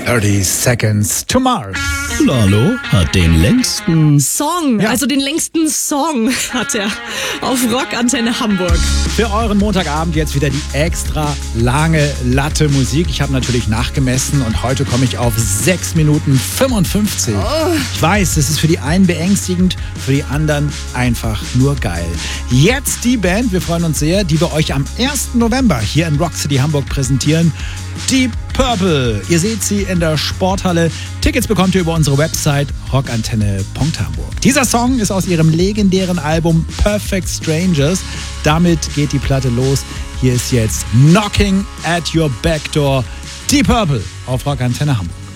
30 Seconds to Mars. Lalo hat den längsten Song, Ja. also den längsten Song hat er auf Rockantenne Hamburg. Für euren Montagabend jetzt wieder die extra lange Latte Musik. Ich habe natürlich nachgemessen und heute komme ich auf 6 Minuten 55. Ich weiß, das ist für die einen beängstigend, für die anderen einfach nur geil. Jetzt die Band, wir freuen uns sehr, die wir euch am 1. November hier in Rock City Hamburg präsentieren. Deep Purple. Ihr seht sie in der Sporthalle. Tickets bekommt ihr über unsere Website rockantenne.hamburg. Dieser Song ist aus ihrem legendären Album Perfect Strangers. Damit geht die Platte los. Hier ist jetzt Knocking at Your Back Door. Deep Purple auf Rockantenne Hamburg.